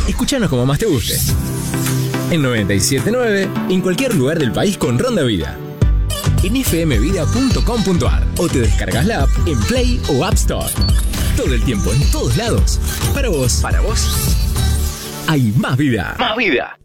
Escuchanos como más te guste. En 97.9, en cualquier lugar del país con Ronda Vida. En fmvida.com.ar o te descargas la app en Play o App Store. Todo el tiempo, en todos lados. Para vos. Hay más vida. Más vida.